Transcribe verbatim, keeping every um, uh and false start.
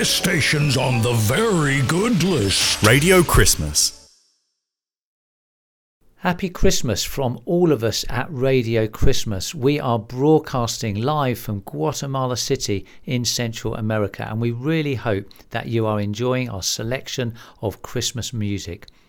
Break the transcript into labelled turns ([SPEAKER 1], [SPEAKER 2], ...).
[SPEAKER 1] This station's on the very good list.
[SPEAKER 2] Radio Christmas.
[SPEAKER 3] Happy Christmas from all of us at Radio Christmas. We are broadcasting live from Guatemala City in Central America, and we really hope that you are enjoying our selection of Christmas music.